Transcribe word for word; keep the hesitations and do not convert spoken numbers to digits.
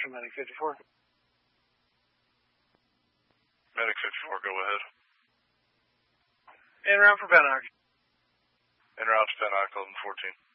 Central Medic fifty-four. Medic fifty-four, go ahead. En route for Bannock. En route to Bannock, eleven fourteen.